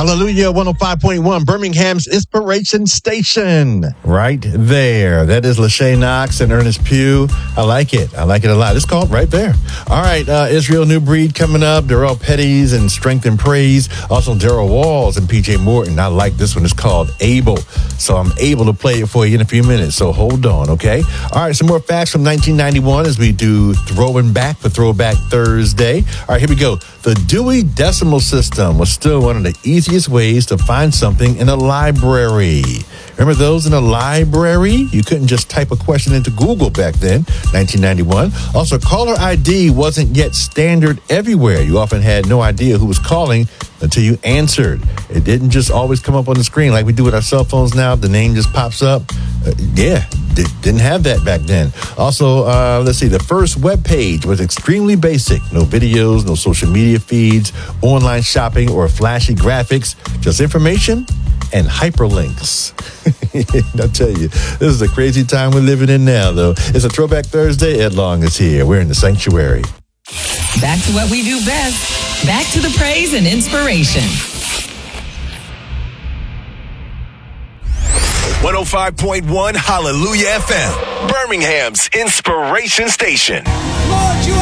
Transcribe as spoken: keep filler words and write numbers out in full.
Hallelujah, one oh five point one, Birmingham's Inspiration Station. Right there. That is Lachey Knox and Ernest Pugh. I like it. I like it a lot. It's called right there. All right, uh, Israel New Breed coming up. Darrell Petties and Strength and Praise. Also, Daryl Walls and P J Morton. I like this one. It's called Able. So I'm able to play it for you in a few minutes. So hold on, okay? All right, some more facts from nineteen ninety-one as we do Throwing Back for Throwback Thursday. All right, here we go. The Dewey Decimal System was still one of the easiest ways to find something in a library. Remember those in a library? You couldn't just type a question into Google back then, nineteen ninety-one. Also, caller I D wasn't yet standard everywhere. You often had no idea who was calling until you answered. It didn't just always come up on the screen like we do with our cell phones now. The name just pops up. Uh, yeah, d- didn't have that back then. Also, uh, let's see, the first web page was extremely basic. No videos, no social media feeds, online shopping, or flashy graphics. Just information and hyperlinks. I tell you, this is a crazy time we're living in now, though. It's a Throwback Thursday. Ed Long is here. We're in the sanctuary. Back to what we do best. Back to the praise and inspiration. one oh five point one Hallelujah F M, Birmingham's Inspiration Station.